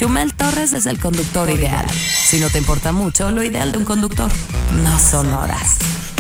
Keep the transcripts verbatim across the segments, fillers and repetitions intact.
Chumel Torres es el conductor ideal. Si no te importa mucho, lo ideal de un conductor no son horas.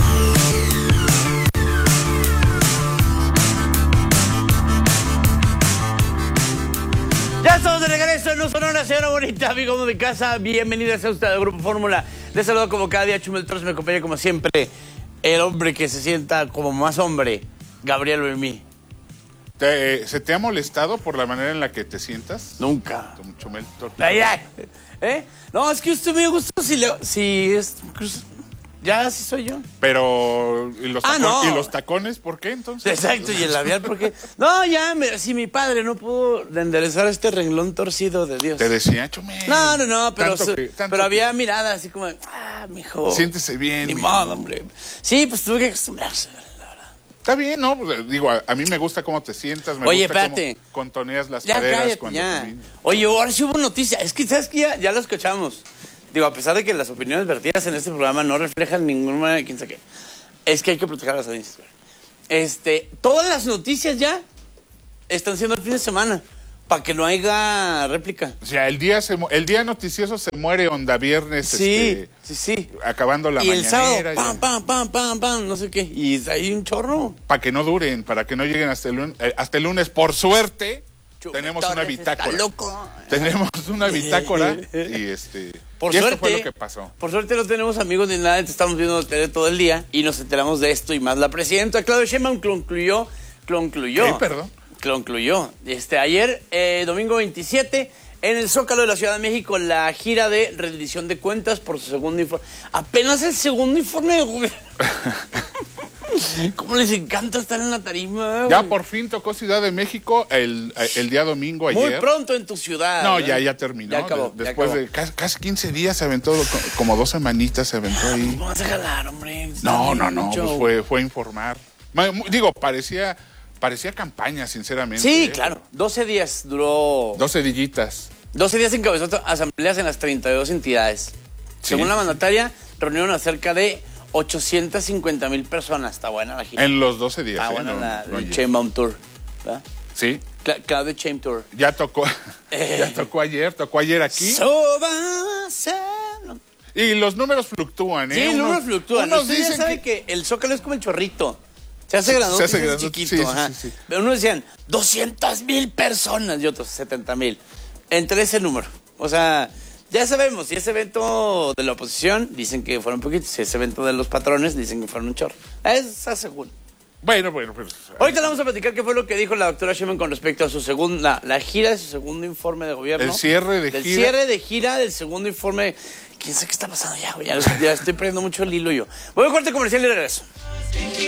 Ya estamos de regreso en No Sonora, señora bonita, amigo de mi casa. Bienvenida a usted al Grupo Fórmula. Les saludo como cada día, Chumel Torres. Me acompaña como siempre el hombre que se sienta como más hombre, Gabriel Vermí. ¿Te, ¿Se te ha molestado por la manera en la que te sientas? Nunca. Chumel Torres. Ay, ay. ¿Eh? No, es que usted me gusta si, le, si es... Ya, así soy yo. Pero, ¿y los, ah, tacon, no. ¿y los tacones por qué entonces? Exacto, y el labial, ¿por qué? No, ya, me, si mi padre no pudo enderezar este renglón torcido de Dios. Te decía, Chumel. No, no, no, pero, tanto que, tanto pero había que... mirada así como, ah, mijo. Siéntese bien. Ni modo, hombre. Sí, pues tuve que acostumbrarse, la verdad. Está bien, ¿no? Digo, a, a mí me gusta cómo te sientas, me Oye, gusta espérate. cómo contoneas las Ya, caderas cállate, cuando ya. te... Oye, ahora sí hubo noticia. Es que, ¿sabes qué? Ya, ya lo escuchamos. Digo, a pesar de que las opiniones vertidas en este programa no reflejan ninguna de quién sabe qué, es que hay que proteger a las audiencias. Este, todas las noticias ya están siendo el fin de semana, para que no haya réplica. O sea, el día, se, el día noticioso se muere onda viernes, sí, este, sí, sí. acabando la y mañanera. Y el sábado, pam, pam, pam, pam, pam, no sé qué. Y hay un chorro. Para que no duren, para que no lleguen hasta el lunes. Eh, hasta el lunes, por suerte, Chumel tenemos Torres una bitácora. está loco. Tenemos una bitácora y este... Por y suerte, esto fue lo que pasó. Por suerte no tenemos amigos ni nada, estamos viendo la tele todo el día y nos enteramos de esto y más. La presidenta Claudia Sheinbaum concluyó, concluyó. ¿Qué, perdón? Concluyó. Este, ayer, eh, domingo veintisiete, en el Zócalo de la Ciudad de México, la gira de rendición de cuentas por su segundo informe. Apenas el segundo informe de gobierno. ¿Cómo les encanta estar en la tarima? Ya por fin tocó Ciudad de México el, el día domingo ayer. Muy pronto en tu ciudad. No, ¿eh? ya, ya terminó. Ya acabó. Después ya acabó. de casi, casi quince días se aventó, como dos semanitas se aventó ahí. ¿Cómo vas a jalar, hombre? No, no, no, pues fue, fue informar. Digo, parecía, parecía campaña, sinceramente. Sí, ¿eh? claro. doce días duró. Doce dillitas. doce días encabezó asambleas en las treinta y dos entidades. Sí. Según la mandataria, reunieron a cerca de ochocientas cincuenta mil personas. Está buena la gira. En los doce días. Está ¿eh? buena no, la, no, el no Sheinbaum Tour. ¿Verdad? Sí. Cla Claudia Sheinbaum Tour. Ya tocó, Eh. ya tocó ayer, tocó ayer aquí. Soba, y los números fluctúan, ¿eh? Sí, los números fluctúan. Unos Usted dicen ya sabe que... que el Zócalo es como el chorrito. Se hace grandote, se hace, se hace chiquito. Sí, ajá. sí, sí, sí. Pero unos decían doscientas mil personas y otros setenta mil. Entre ese número. O sea, ya sabemos, si ese evento de la oposición dicen que fueron poquitos, si ese evento de los patrones dicen que fueron un chorro. Es según. Bueno, bueno, pues... Ahorita le vamos a platicar qué fue lo que dijo la doctora Sheinbaum con respecto a su segunda, la gira de su segundo informe de gobierno. El cierre de del gira. El cierre de gira del segundo informe. ¿Quién sabe qué está pasando ya, güey? Ya, ya estoy perdiendo mucho el hilo yo. Voy a corte comercial y regreso.